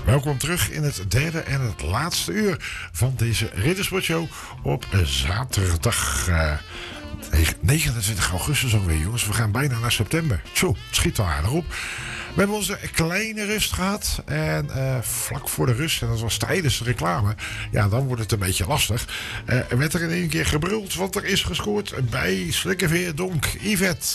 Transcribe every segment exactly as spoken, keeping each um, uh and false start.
Welkom terug in het derde en het laatste uur van deze Riddersportshow op zaterdag uh, negenentwintig augustus alweer, jongens. We gaan bijna naar september. Zo, het schiet al aardig op. We hebben onze kleine rust gehad en uh, vlak voor de rust, en dat was tijdens de reclame, ja, dan wordt het een beetje lastig. Uh, er werd er in één keer gebruld, want er is gescoord bij Slikkeveer Donk. Yvette.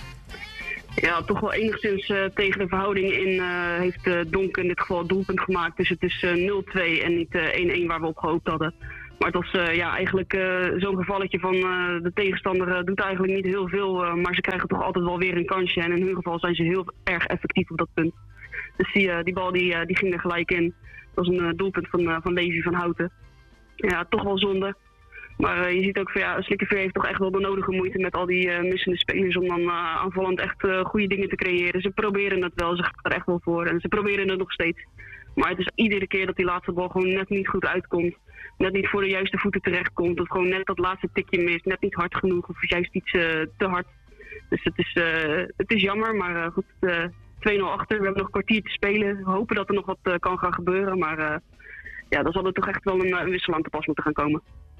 Ja, toch wel enigszins uh, tegen de verhouding in uh, heeft uh, Donk in dit geval het doelpunt gemaakt. Dus het is uh, nul twee en niet uh, één-één waar we op gehoopt hadden. Maar het was uh, ja, eigenlijk uh, zo'n gevalletje van uh, de tegenstander uh, doet eigenlijk niet heel veel. Uh, maar ze krijgen toch altijd wel weer een kansje. En in hun geval zijn ze heel erg effectief op dat punt. Dus die, uh, die bal die, uh, die ging er gelijk in. Dat was een uh, doelpunt van, uh, van Levi van Houten. Ja, toch wel zonde. Maar uh, je ziet ook van ja, Slikkeveer heeft toch echt wel de nodige moeite met al die uh, missende spelers om dan uh, aanvallend echt uh, goede dingen te creëren. Ze proberen het wel, ze gaan er echt wel voor en ze proberen het nog steeds. Maar het is iedere keer dat die laatste bal gewoon net niet goed uitkomt. Net niet voor de juiste voeten terechtkomt. Of gewoon net dat laatste tikje mist. Net niet hard genoeg of juist iets uh, te hard. Dus het is, uh, het is jammer, maar uh, goed, uh, twee nul achter. We hebben nog een kwartier te spelen. We hopen dat er nog wat uh, kan gaan gebeuren. Maar uh, ja, dan zal er toch echt wel een, een wissel aan te pas moeten gaan komen.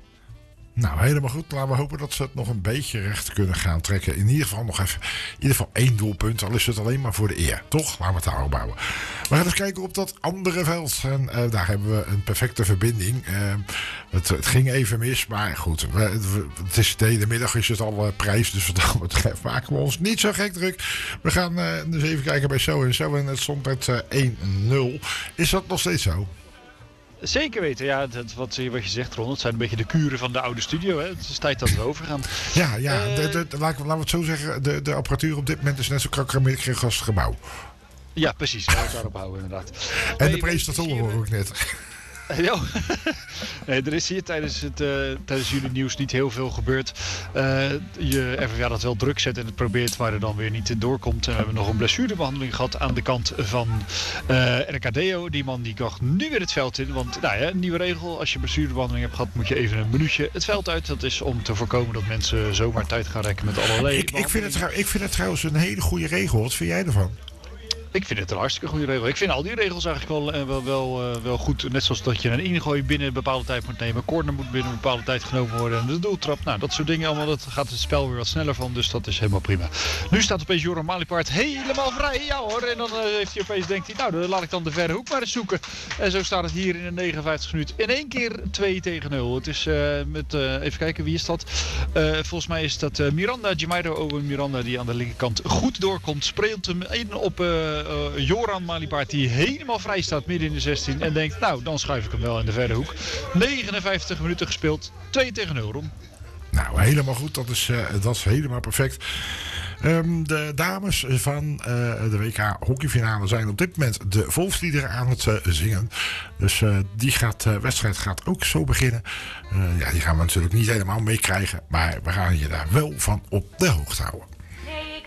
Nou, helemaal goed. Laten we hopen dat ze het nog een beetje recht kunnen gaan trekken. In ieder geval nog even, in ieder geval één doelpunt. Al is het alleen maar voor de eer. Toch? Laten we het daarop bouwen. We gaan eens kijken op dat andere veld. En uh, daar hebben we een perfecte verbinding. Uh, het, het ging even mis, maar goed. We, het is de hele middag is het al uh, prijs. Dus wat dat betreft maken we ons niet zo gek druk. We gaan uh, dus even kijken bij Zo en Zo. En het stond met uh, één nul. Is dat nog steeds zo? Zeker weten, ja, dat, wat, wat je zegt, Ron, het zijn een beetje de kuren van de oude studio. Hè? Het is tijd dat we overgaan. Ja, ja uh, de, de, de, laten we het zo zeggen, de, de apparatuur op dit moment is net zo krakkemikkig als het gebouw. Ja, precies, laten we het daarop houden inderdaad. En hey, de presentatoren hoor ik net. Ja, nee, er is hier tijdens, het, uh, tijdens jullie nieuws niet heel veel gebeurd. Uh, je F F A dat wel druk zet en het probeert, maar er dan weer niet doorkomt. En we hebben nog een blessurebehandeling gehad aan de kant van uh, R K D O. Die man die mag nu weer het veld in. Want nou ja, een nieuwe regel, als je blessurebehandeling hebt gehad, moet je even een minuutje het veld uit. Dat is om te voorkomen dat mensen zomaar tijd gaan rekken met allerlei ik, ik, vind het trouw, ik vind het trouwens een hele goede regel. Wat vind jij ervan? Ik vind het een hartstikke goede regel. Ik vind al die regels eigenlijk wel, uh, wel, wel, uh, wel goed. Net zoals dat je een ingooi binnen een bepaalde tijd moet nemen. Corner moet binnen een bepaalde tijd genomen worden. En de doeltrap, nou dat soort dingen allemaal. Dat gaat het spel weer wat sneller van. Dus dat is helemaal prima. Nu staat opeens Joran Maliepaard helemaal vrij. Ja hoor. En dan uh, heeft hij opeens, denkt hij, nou dan laat ik dan de verre hoek maar eens zoeken. En zo staat het hier in de negenenvijftigste minuut. In één keer twee tegen nul. Het is uh, met, uh, even kijken, wie is dat? Uh, volgens mij is dat uh, Miranda, Jamairo Owen Miranda, die aan de linkerkant goed doorkomt. Spreelt hem in op uh, uh, Joran Maliepaard, die helemaal vrij staat midden in de zestien. En denkt, nou dan schuif ik hem wel in de verre hoek. negenenvijftig minuten gespeeld. twee tegen nul, Ron. Nou, helemaal goed. Dat is, uh, dat is helemaal perfect. Um, de dames van uh, de W K hockeyfinale zijn op dit moment de volksliederen aan het uh, zingen. Dus uh, die gaat, uh, wedstrijd gaat ook zo beginnen. Uh, ja, die gaan we natuurlijk niet helemaal meekrijgen. Maar we gaan je daar wel van op de hoogte houden.